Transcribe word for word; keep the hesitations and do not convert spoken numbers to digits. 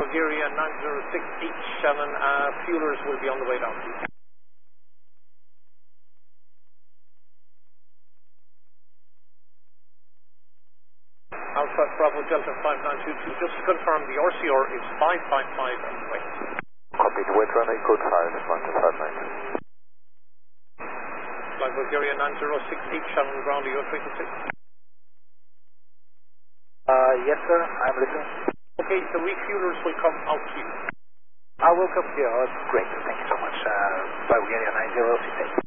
Bulgaria nine zero six eight Shannon, uh, fuelers will be on the way down. Alpha Bravo Delta five nine two two, just to confirm the R C R is five five five on the way. Copy, the wait runway code five, Atlanta five nine two. Fly Bulgaria nine zero six eight Shannon, ground to your frequency. Uh, yes sir, I'm listening. Okay, the refuelers will come out to you. I will come here. Oh, great, thank you so much. Uh, Bulgaria nine zero six eight.